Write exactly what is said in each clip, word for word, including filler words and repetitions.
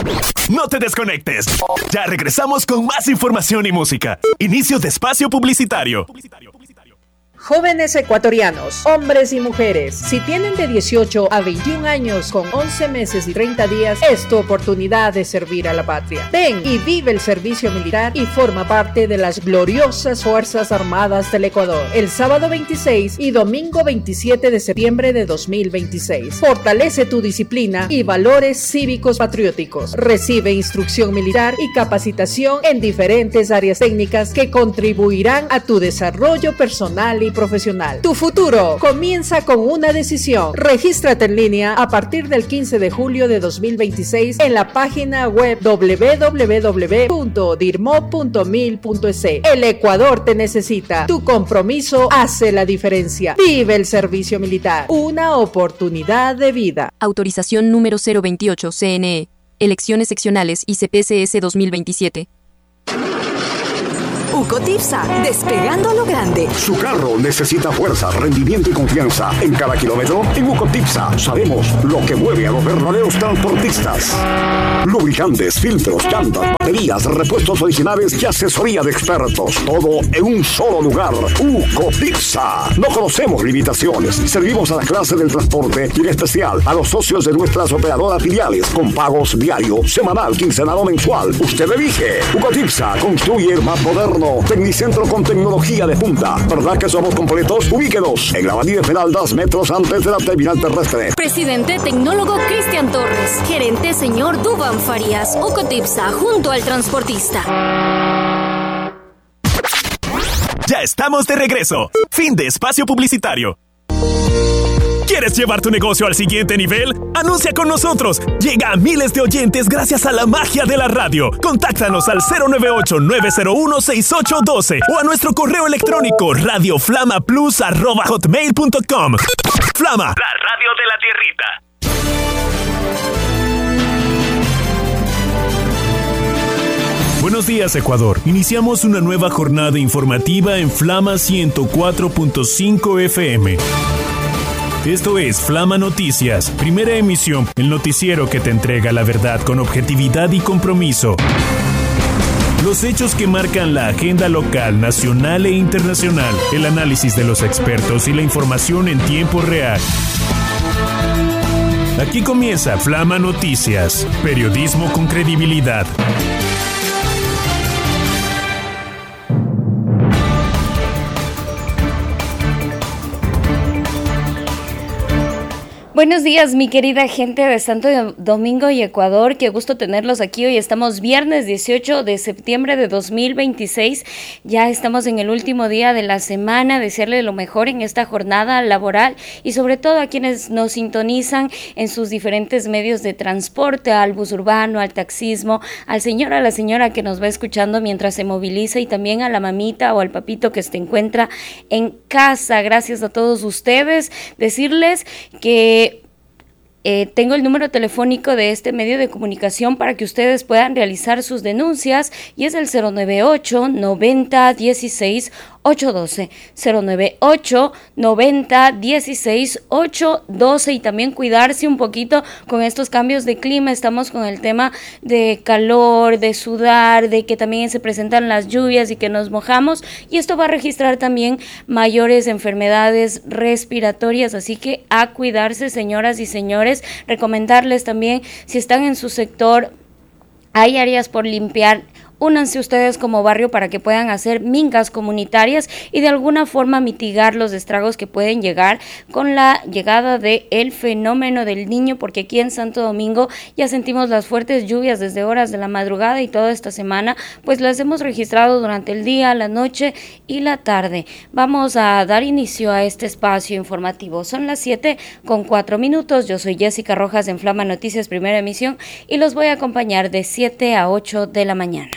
No te desconectes. Ya regresamos con más información y música. Inicio de espacio publicitario. Jóvenes ecuatorianos, hombres y mujeres, si tienen de dieciocho a veintiún años con once meses y treinta días, es tu oportunidad de servir a la patria. Ven y vive el servicio militar y forma parte de las gloriosas Fuerzas Armadas del Ecuador. El sábado veintiséis y domingo veintisiete de septiembre de dos mil veintiséis. Fortalece tu disciplina y valores cívicos patrióticos. Recibe instrucción militar y capacitación en diferentes áreas técnicas que contribuirán a tu desarrollo personal y profesional. Tu futuro comienza con una decisión. Regístrate en línea a partir del quince de julio de dos mil veintiséis en la página web doble u doble u doble u punto dirmo punto mil punto es. El Ecuador te necesita. Tu compromiso hace la diferencia. Vive el servicio militar. Una oportunidad de vida. Autorización número cero veintiocho C N E. Elecciones seccionales I C P C S dos mil veintisiete. Ucotipsa, despegando a lo grande. Su carro necesita fuerza, rendimiento y confianza. En cada kilómetro, en Ucotipsa sabemos lo que mueve a los verdaderos transportistas. Lubricantes, filtros, llantas, baterías, repuestos originales y asesoría de expertos. Todo en un solo lugar. Ucotipsa. No conocemos limitaciones. Servimos a la clase del transporte y en especial a los socios de nuestras operadoras filiales con pagos diario, semanal, quincenal o mensual. Usted elige. Ucotipsa construye el más moderno Tecnicentro con tecnología de punta. ¿Verdad que somos completos? Ubíquenos en la Avenida Esmeraldas, metros antes de la terminal terrestre. Presidente Tecnólogo Cristian Torres. Gerente señor Dubán Farías. Ucotipsa, junto al transportista. Ya estamos de regreso. Fin de espacio publicitario. ¿Quieres llevar tu negocio al siguiente nivel? ¡Anuncia con nosotros! Llega a miles de oyentes gracias a la magia de la radio. Contáctanos al cero nueve ocho nueve cero uno seis ocho uno dos o a nuestro correo electrónico radioflamaplus arroba hotmail punto com. Flama, la radio de la tierrita. Buenos días, Ecuador. Iniciamos una nueva jornada informativa en Flama ciento cuatro punto cinco F M. Esto es Flama Noticias, primera emisión, el noticiero que te entrega la verdad con objetividad y compromiso. Los hechos que marcan la agenda local, nacional e internacional, el análisis de los expertos y la información en tiempo real. Aquí comienza Flama Noticias, periodismo con credibilidad. Buenos días, mi querida gente de Santo Domingo y Ecuador. Qué gusto tenerlos aquí. Hoy estamos viernes dieciocho de septiembre de dos mil veintiséis. Ya estamos en el último día de la semana. Desearle lo mejor en esta jornada laboral y sobre todo a quienes nos sintonizan en sus diferentes medios de transporte, al bus urbano, al taxismo, al señor, a la señora que nos va escuchando mientras se moviliza y también a la mamita o al papito que se encuentra en casa. Gracias a todos ustedes. Decirles que Eh, tengo el número telefónico de este medio de comunicación para que ustedes puedan realizar sus denuncias y es el cero nueve ocho noventa dieciséis ocho doce, cero nueve ocho noventa dieciséis ocho doce y también cuidarse un poquito con estos cambios de clima. Estamos con el tema de calor, de sudar, de que también se presentan las lluvias y que nos mojamos y esto va a registrar también mayores enfermedades respiratorias, así que a cuidarse, señoras y señores. Recomendarles también, si están en su sector, hay áreas por limpiar. Únanse ustedes como barrio para que puedan hacer mingas comunitarias y de alguna forma mitigar los estragos que pueden llegar con la llegada del fenómeno del Niño, porque aquí en Santo Domingo ya sentimos las fuertes lluvias desde horas de la madrugada y toda esta semana pues las hemos registrado durante el día, la noche y la tarde. Vamos a dar inicio a este espacio informativo. Son las siete con cuatro minutos. Yo soy Jessica Rojas en Flama Noticias, primera emisión, y los voy a acompañar de siete a ocho de la mañana.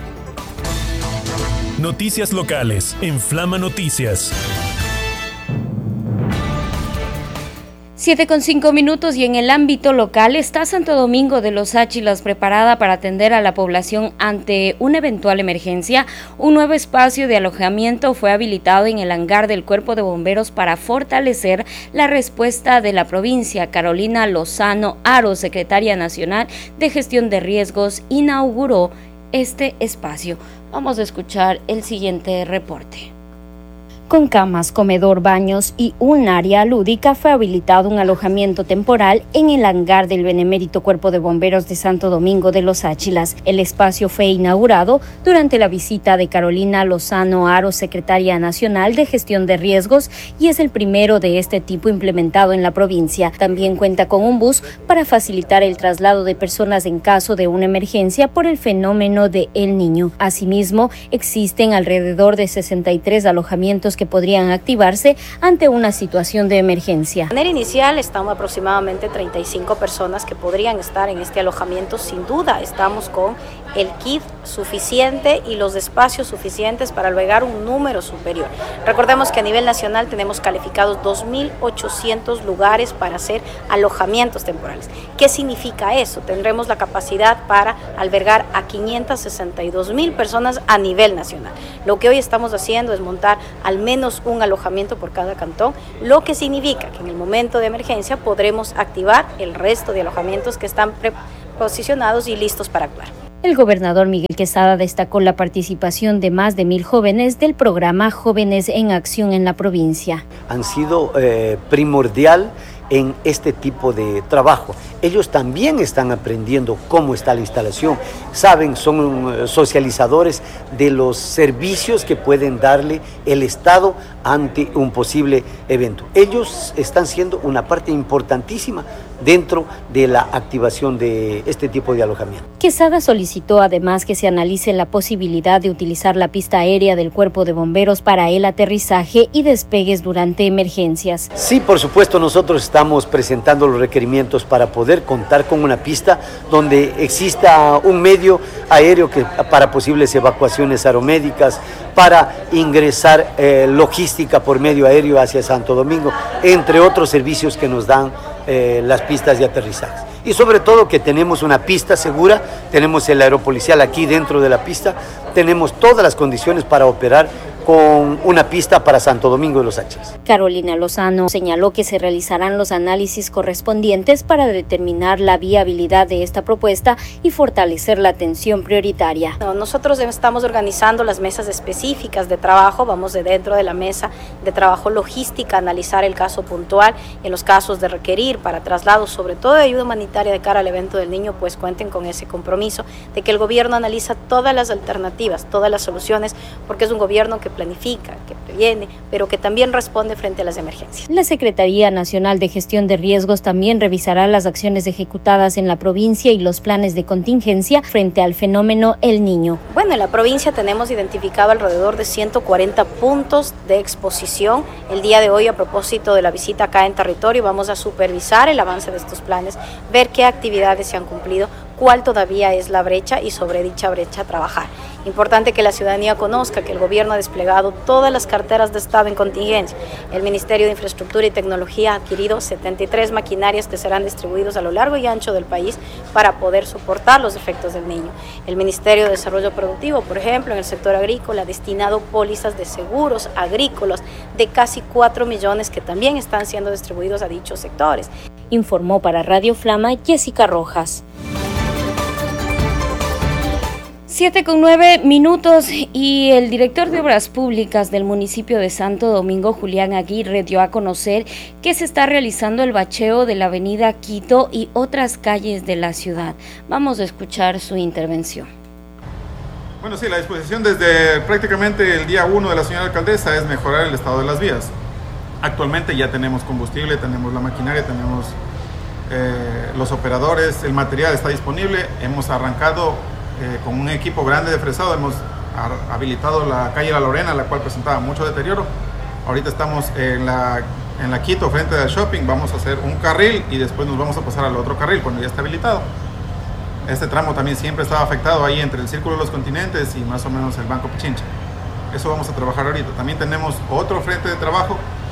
Noticias locales en Flama Noticias. siete con cinco minutos y en el ámbito local está Santo Domingo de los Áchilas preparada para atender a la población ante una eventual emergencia. Un nuevo espacio de alojamiento fue habilitado en el hangar del Cuerpo de Bomberos para fortalecer la respuesta de la provincia. Carolina Lozano Aro, secretaria nacional de Gestión de Riesgos, inauguró este espacio. Vamos a escuchar el siguiente reporte. Con camas, comedor, baños y un área lúdica fue habilitado un alojamiento temporal en el hangar del Benemérito Cuerpo de Bomberos de Santo Domingo de los Áchilas. El espacio fue inaugurado durante la visita de Carolina Lozano Aro, secretaria nacional de Gestión de Riesgos, y es el primero de este tipo implementado en la provincia. También cuenta con un bus para facilitar el traslado de personas en caso de una emergencia por el fenómeno de El Niño. Asimismo, existen alrededor de sesenta y tres alojamientos que podrían activarse ante una situación de emergencia. De manera inicial estamos aproximadamente treinta y cinco personas que podrían estar en este alojamiento. Sin duda estamos con el kit suficiente y los espacios suficientes para albergar un número superior. Recordemos que a nivel nacional tenemos calificados dos mil ochocientos lugares para hacer alojamientos temporales. ¿Qué significa eso? Tendremos la capacidad para albergar a quinientas sesenta y dos mil personas a nivel nacional. Lo que hoy estamos haciendo es montar al menos un alojamiento por cada cantón, lo que significa que en el momento de emergencia podremos activar el resto de alojamientos que están posicionados y listos para actuar. El gobernador Miguel Quesada destacó la participación de más de mil jóvenes del programa Jóvenes en Acción en la provincia. Han sido eh, primordial en este tipo de trabajo. Ellos también están aprendiendo cómo está la instalación, saben, son socializadores de los servicios que pueden darle el Estado ante un posible evento. Ellos están siendo una parte importantísima dentro de la activación de este tipo de alojamiento. Quesada solicitó además que se analice la posibilidad de utilizar la pista aérea del Cuerpo de Bomberos para el aterrizaje y despegues durante emergencias. Sí, por supuesto, nosotros estamos presentando los requerimientos para poder contar con una pista donde exista un medio aéreo que, para posibles evacuaciones aeromédicas, para ingresar eh, logística por medio aéreo hacia Santo Domingo, entre otros servicios que nos dan eh, las pistas de aterrizaje. Y sobre todo que tenemos una pista segura, tenemos el aeropolicial aquí dentro de la pista, tenemos todas las condiciones para operar con una pista para Santo Domingo de los Áchilas. Carolina Lozano señaló que se realizarán los análisis correspondientes para determinar la viabilidad de esta propuesta y fortalecer la atención prioritaria. No, nosotros estamos organizando las mesas específicas de trabajo, vamos de dentro de la mesa de trabajo logística, analizar el caso puntual, en los casos de requerir para traslados, sobre todo de ayuda humanitaria de cara al evento del niño, pues cuenten con ese compromiso de que el gobierno analiza todas las alternativas, todas las soluciones, porque es un gobierno que planifica, que previene, pero que también responde frente a las emergencias. La Secretaría Nacional de Gestión de Riesgos también revisará las acciones ejecutadas en la provincia y los planes de contingencia frente al fenómeno El Niño. Bueno, en la provincia tenemos identificado alrededor de ciento cuarenta puntos de exposición. El día de hoy, a propósito de la visita acá en territorio, vamos a supervisar el avance de estos planes, ver qué actividades se han cumplido, cuál todavía es la brecha y sobre dicha brecha trabajar. Importante que la ciudadanía conozca que el gobierno ha desplegado todas las carteras de Estado en contingencia. El Ministerio de Infraestructura y Tecnología ha adquirido setenta y tres maquinarias que serán distribuidos a lo largo y ancho del país para poder soportar los efectos del niño. El Ministerio de Desarrollo Productivo, por ejemplo, en el sector agrícola, ha destinado pólizas de seguros agrícolas de casi cuatro millones que también están siendo distribuidos a dichos sectores. Informó para Radio Flama Jessica Rojas. Siete con nueve minutos y el director de Obras Públicas del municipio de Santo Domingo, Julián Aguirre, dio a conocer que se está realizando el bacheo de la avenida Quito y otras calles de la ciudad. Vamos a escuchar su intervención. Bueno, sí, la disposición desde prácticamente el día uno de la señora alcaldesa es mejorar el estado de las vías. Actualmente ya tenemos combustible, tenemos la maquinaria, tenemos eh, los operadores, el material está disponible, hemos arrancado Eh, con un equipo grande de fresado, hemos habilitado la calle La Lorena, la cual presentaba mucho deterioro. Ahorita estamos en la, en la Quito, frente al shopping, vamos a hacer un carril y después nos vamos a pasar al otro carril cuando ya esté habilitado. Este tramo también siempre estaba afectado ahí entre el Círculo de los Continentes y más o menos el Banco Pichincha. Eso vamos a trabajar ahorita. También tenemos otro frente de trabajo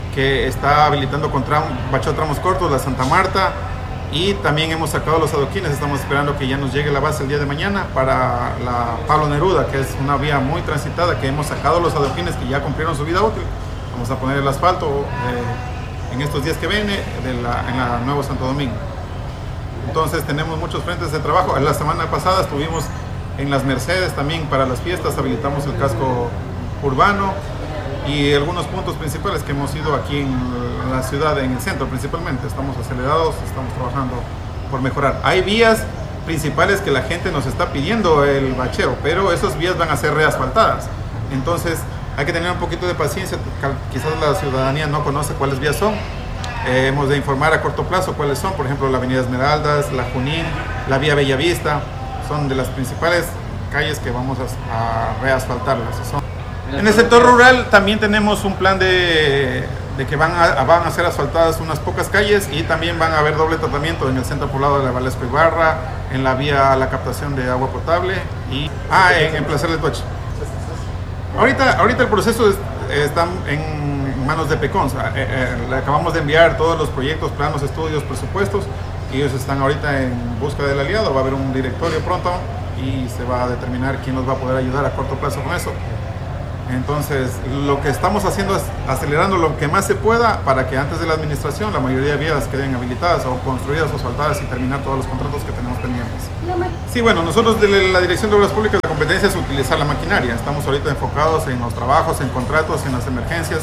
que está habilitando con tram, bacheo tramos cortos, la Santa Marta, y también hemos sacado los adoquines. Estamos esperando que ya nos llegue la base el día de mañana para la Pablo Neruda, que es una vía muy transitada, que hemos sacado los adoquines que ya cumplieron su vida útil. Vamos a poner el asfalto eh, en estos días que viene de la, en la Nuevo Santo Domingo. Entonces tenemos muchos frentes de trabajo. La semana pasada estuvimos en las Mercedes también para las fiestas, habilitamos el casco urbano y algunos puntos principales que hemos ido aquí en la ciudad, en el centro principalmente. Estamos acelerados, estamos trabajando por mejorar. Hay vías principales que la gente nos está pidiendo el bacheo, pero esas vías van a ser reasfaltadas. Entonces hay que tener un poquito de paciencia, quizás la ciudadanía no conoce cuáles vías son. Eh, hemos de informar a corto plazo cuáles son, por ejemplo la avenida Esmeraldas, la Junín, la vía Bellavista, son de las principales calles que vamos a, a reasfaltarlas. Son. En el sector rural también tenemos un plan de, de que van a, van a ser asfaltadas unas pocas calles y también van a haber doble tratamiento en el centro poblado de la Valesco Ibarra, en la vía a la captación de agua potable y ah, en, en Placer del Toche. Ahorita, ahorita el proceso es, está en manos de PECONS. Eh, eh, le acabamos de enviar todos los proyectos, planos, estudios, presupuestos y ellos están ahorita en busca del aliado. Va a haber un directorio pronto y se va a determinar quién nos va a poder ayudar a corto plazo con eso. Entonces, lo que estamos haciendo es acelerando lo que más se pueda para que antes de la administración la mayoría de vías queden habilitadas o construidas o asfaltadas y terminar todos los contratos que tenemos pendientes. Sí, bueno, nosotros de la Dirección de Obras Públicas la competencia es utilizar la maquinaria. Estamos ahorita enfocados en los trabajos, en contratos, en las emergencias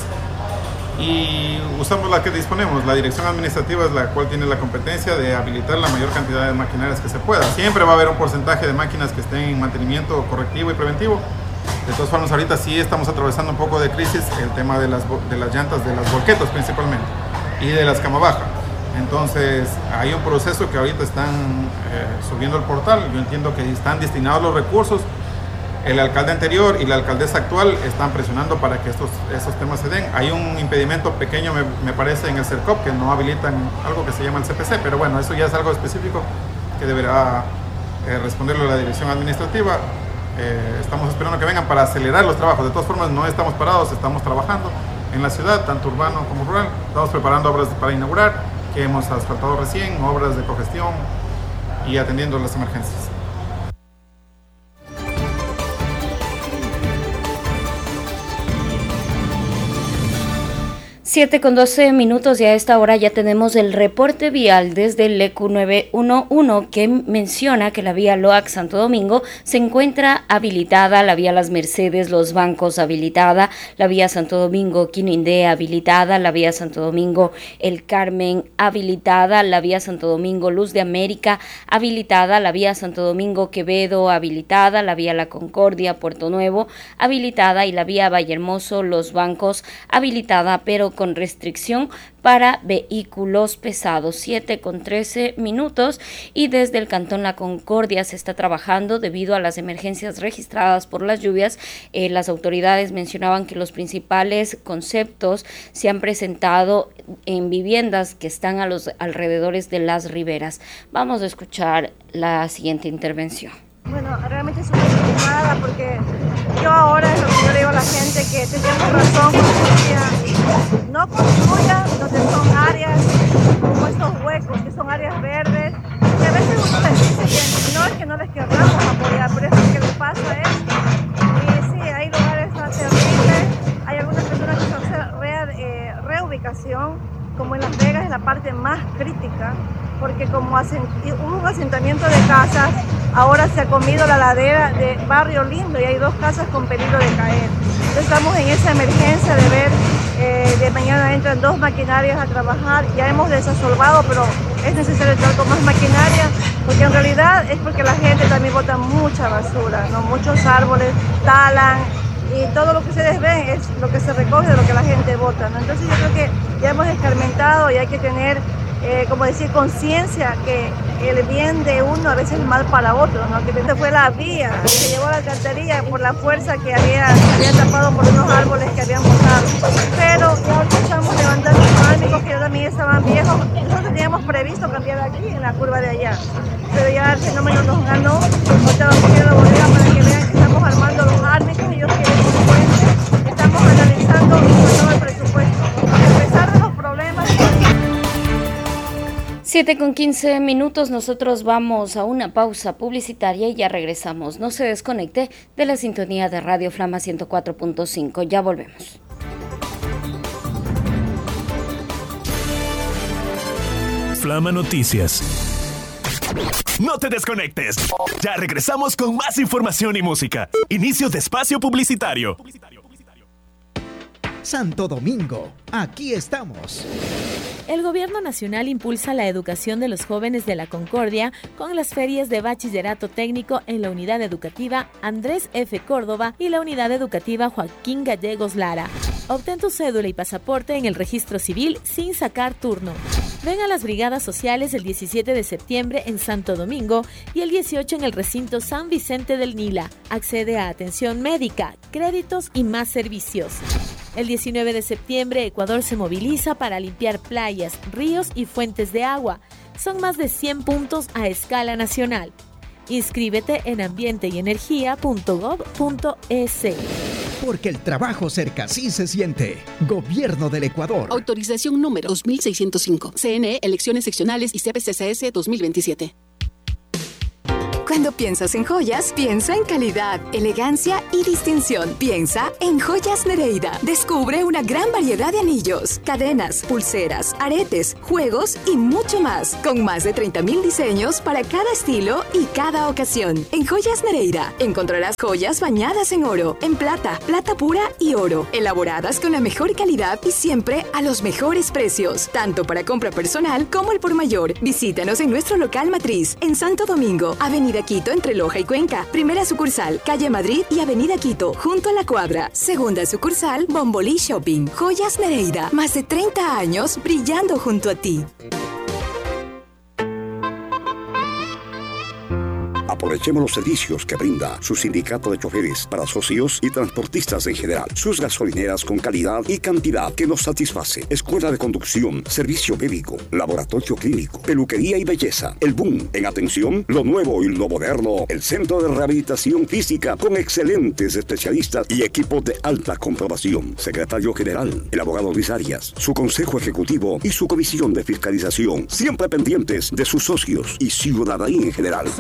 y usamos la que disponemos. La Dirección Administrativa es la cual tiene la competencia de habilitar la mayor cantidad de maquinarias que se pueda. Siempre va a haber un porcentaje de máquinas que estén en mantenimiento correctivo y preventivo. De todas formas, ahorita sí estamos atravesando un poco de crisis el tema de las, de las llantas, de las volquetas principalmente, y de las cama baja. Entonces, hay un proceso que ahorita están eh, subiendo el portal. Yo entiendo que están destinados los recursos. El alcalde anterior y la alcaldesa actual están presionando para que estos, estos temas se den. Hay un impedimento pequeño, me, me parece, en el CERCOP, que no habilitan algo que se llama el C P C, pero bueno, eso ya es algo específico que deberá eh, responderlo la Dirección Administrativa. Eh, estamos esperando que vengan para acelerar los trabajos. De todas formas, no estamos parados, estamos trabajando en la ciudad, tanto urbano como rural. Estamos preparando obras para inaugurar, que hemos asfaltado recién, obras de cogestión y atendiendo las emergencias. siete con doce minutos y a esta hora ya tenemos el reporte vial desde el E Q nueve uno uno que menciona que la vía Loac Santo Domingo se encuentra habilitada, la vía Las Mercedes, Los Bancos habilitada, la vía Santo Domingo Quinindé habilitada, la vía Santo Domingo El Carmen habilitada, la vía Santo Domingo Luz de América habilitada, la vía Santo Domingo Quevedo habilitada, la vía La Concordia Puerto Nuevo habilitada y la vía Vallehermoso Los Bancos habilitada, pero con restricción para vehículos pesados. Siete con trece minutos y desde el Cantón La Concordia se está trabajando debido a las emergencias registradas por las lluvias. Eh, las autoridades mencionaban que los principales conceptos se han presentado en viviendas que están a los alrededores de las riberas. Vamos a escuchar la siguiente intervención. Bueno, realmente estoy preocupada porque yo ahora es lo que yo le digo a la gente, que tenemos razón cuando decía, no construyan donde son áreas como estos huecos, que son áreas verdes, que a veces uno les dice que no es que no les querramos apoyar, pero es porque les pasa esto. Y sí, hay lugares tan terribles, hay algunas personas que se hacen re, eh, reubicación, como en Las Vegas es la parte más crítica, porque como hacen, hubo un asentamiento de casas, ahora se ha comido la ladera de Barrio Lindo y hay dos casas con peligro de caer. Entonces estamos en esa emergencia de ver, eh, de mañana entran dos maquinarias a trabajar, ya hemos desasolvado, pero es necesario entrar con más maquinaria, porque en realidad es porque la gente también bota mucha basura, ¿no? Muchos árboles talan, y todo lo que ustedes ven es lo que se recoge de lo que la gente bota, ¿no? Entonces yo creo que ya hemos escarmentado y hay que tener, eh, como decir, conciencia que el bien de uno a veces es mal para otro, ¿no? Que este fue la vía que se llevó a la alcantarilla por la fuerza que había, había tapado por unos árboles que habían botado. Pero ya ahorita estamos levantando los árboles que también estaban viejos. Nosotros teníamos previsto cambiar aquí en la curva de allá, pero ya el fenómeno nos ganó. Ahorita vamos a ir a la bodega para que vean que estamos armando los árboles, ellos quieren un puente. Estamos analizando todo el presupuesto. A pesar siete con quince minutos, nosotros vamos a una pausa publicitaria y ya regresamos. No se desconecte de la sintonía de Radio Flama ciento cuatro punto cinco. Ya volvemos. Flama Noticias. No te desconectes. Ya regresamos con más información y música. Inicio de espacio publicitario. Santo Domingo, aquí estamos. El Gobierno Nacional impulsa la educación de los jóvenes de la Concordia con las ferias de bachillerato técnico en la unidad educativa Andrés F. Córdoba y la unidad educativa Joaquín Gallegos Lara. Obtén tu cédula y pasaporte en el registro civil sin sacar turno. Ven a las brigadas sociales el diecisiete de septiembre en Santo Domingo y el dieciocho en el recinto San Vicente del Nila. Accede a atención médica, créditos y más servicios. El diecinueve de septiembre, Ecuador se moviliza para limpiar playas, ríos y fuentes de agua. Son más de cien puntos a escala nacional. Inscríbete en ambiente y energía punto gob punto es. Porque el trabajo cerca sí se siente. Gobierno del Ecuador. Autorización número dos mil seiscientos cinco. C N E, elecciones seccionales y C P C C S dos mil veintisiete. Cuando piensas en joyas, piensa en calidad, elegancia y distinción. Piensa en Joyas Nereida. Descubre una gran variedad de anillos, cadenas, pulseras, aretes, juegos y mucho más. Con más de treinta mil diseños para cada estilo y cada ocasión. En Joyas Nereida encontrarás joyas bañadas en oro, en plata, plata pura y oro. Elaboradas con la mejor calidad y siempre a los mejores precios. Tanto para compra personal como el por mayor. Visítanos en nuestro local matriz, en Santo Domingo, Avenida Quito entre Loja y Cuenca. Primera sucursal, Calle Madrid y Avenida Quito, junto a la cuadra. Segunda sucursal, Bombolí Shopping. Joyas Nereida, más de treinta años brillando junto a ti. Aprovechemos los servicios que brinda su sindicato de choferes para socios y transportistas en general. Sus gasolineras con calidad y cantidad que nos satisface. Escuela de conducción, servicio médico, laboratorio clínico, peluquería y belleza. El boom en atención, lo nuevo y lo moderno. El centro de rehabilitación física con excelentes especialistas y equipos de alta comprobación. Secretario general, el abogado Luis Arias, su consejo ejecutivo y su comisión de fiscalización. Siempre pendientes de sus socios y ciudadanía en general.